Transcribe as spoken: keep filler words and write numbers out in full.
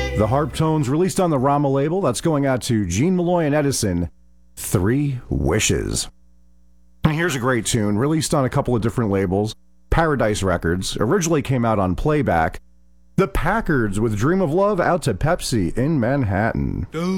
The Harp Tones, released on the Rama label. That's going out to Gene Malloy and Edison. Three Wishes. And here's a great tune, released on a couple of different labels. Paradise Records, originally came out on Playback. The Packards with Dream of Love, out to Pepsi in Manhattan.